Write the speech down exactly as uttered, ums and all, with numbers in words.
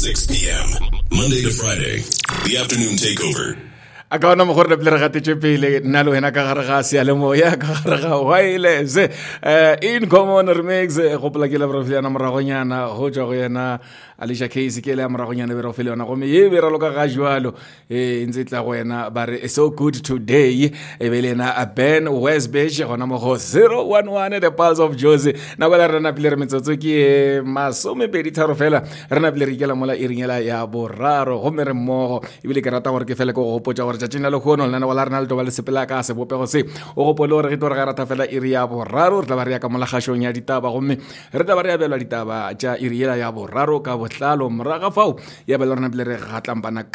six p.m. Monday to Friday. The afternoon takeover. a ka ona mogore le re gatetse pele nna le wena ka gare ga sealemoya ka gare ga wireless uh, in common remix go pola ke le brofilana moragonyana go tswa go yena Alicia Keys ke le moragonyana be re fele yona go me ye be ra loka ga jwalo e ntse tla go yena ba re so good today e be le na a Ben Westbeach gona mo go zero one one the pulse of Josie na ba re na pele re metsotso ke masome pedi tharo fela re na pele re ikela mola iringela ya boraro go mere mmogo e bile ke rata gore ke fele go gopotsa gore tšatšing la lekgono lena wa la rena le toba le sepela ka se bopego se o gopole gore ge tore ga rata fela iri ya boraro re tla ba re ya ka molagašong ya ditaba gomme re tla ba re ya belwa ditaba tša iri ya boraro ka botlalo moraga fao ya bela rena pele re gatlampana